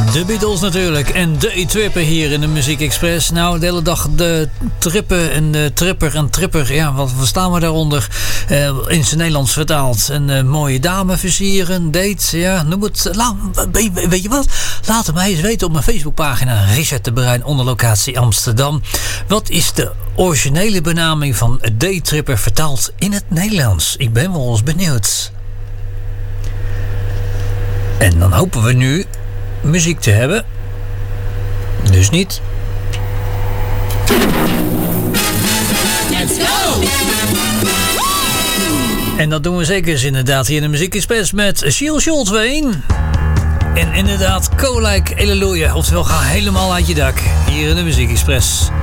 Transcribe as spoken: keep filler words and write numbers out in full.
De Beatles natuurlijk en Daytripper hier in de Muziek Express. Nou, de hele dag de trippen en de tripper en tripper. Ja, wat verstaan we daaronder? Uh, in zijn Nederlands vertaald. Een uh, mooie dame versieren, date, ja, noem het. La, weet je wat? Laat het mij eens weten op mijn Facebookpagina Richard de Bruin onder locatie Amsterdam. Wat is de originele benaming van Daytripper vertaald in het Nederlands? Ik ben wel eens benieuwd. En dan hopen we nu muziek te hebben. Dus niet. Let's go! En dat doen we zeker eens inderdaad hier in de Muziek Express met Giel Scholtween. En inderdaad, Kolijk Elleloeie. Oftewel, ga helemaal uit je dak hier in de Muziek Express.